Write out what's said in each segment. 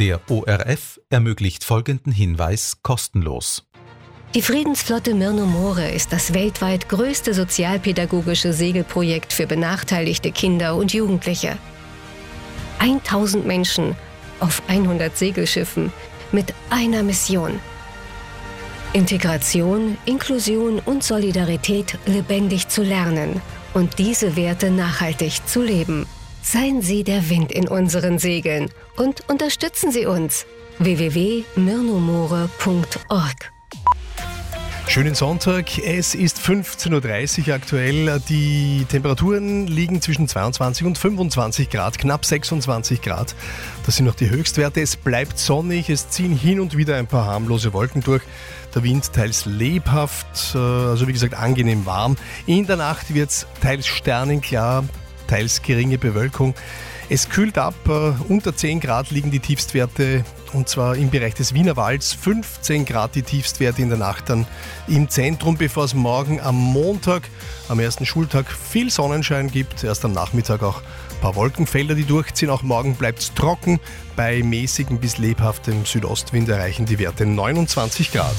Der ORF ermöglicht folgenden Hinweis kostenlos. Die Friedensflotte Myrno More ist das weltweit größte sozialpädagogische Segelprojekt für benachteiligte Kinder und Jugendliche. 1000 Menschen auf 100 Segelschiffen mit einer Mission: Integration, Inklusion und Solidarität lebendig zu lernen und diese Werte nachhaltig zu leben. Seien Sie der Wind in unseren Segeln und unterstützen Sie uns. www.myrnomore.org. Schönen Sonntag, es ist 15.30 Uhr aktuell. Die Temperaturen liegen zwischen 22 und 25 Grad, knapp 26 Grad. Das sind noch die Höchstwerte. Es bleibt sonnig, es ziehen hin und wieder ein paar harmlose Wolken durch. Der Wind teils lebhaft, also wie gesagt angenehm warm. In der Nacht wird es teils sternenklar, teils geringe Bewölkung. Es kühlt ab, unter 10 Grad liegen die Tiefstwerte, und zwar im Bereich des Wienerwalds. 15 Grad die Tiefstwerte in der Nacht dann im Zentrum, bevor es morgen am Montag, am ersten Schultag, viel Sonnenschein gibt. Erst am Nachmittag auch ein paar Wolkenfelder, die durchziehen. Auch morgen bleibt es trocken. Bei mäßigem bis lebhaftem Südostwind erreichen die Werte 29 Grad.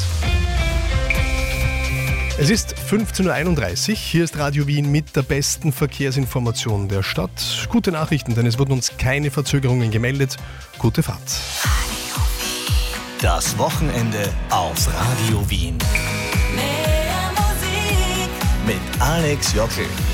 Es ist 15.31 Uhr, hier ist Radio Wien mit der besten Verkehrsinformation der Stadt. Gute Nachrichten, denn es wurden uns keine Verzögerungen gemeldet. Gute Fahrt. Das Wochenende auf Radio Wien. Mehr Musik mit Alex Jockel.